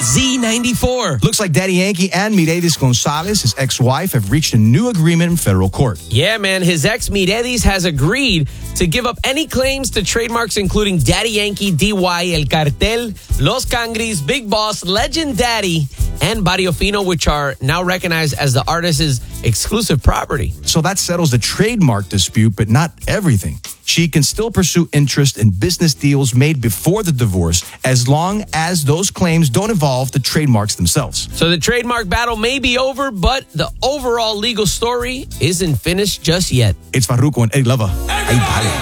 Z94. Looks like Daddy Yankee and Mireles Gonzalez, his ex-wife, have reached a new agreement in federal court. Yeah, man. His ex, Mireles, has agreed to give up any claims to trademarks including Daddy Yankee, DY, El Cartel, Los Cangris, Big Boss, Legend Daddy, and Barrio Fino, which are now recognized as the artist's exclusive property. So that settles the trademark dispute, but not everything. She can still pursue interest in business deals made before the divorce as long as those claims don't involve the trademarks themselves. So the trademark battle may be over, but the overall legal story isn't finished just yet. It's Farruko and Eddie Lover. Ay, dale.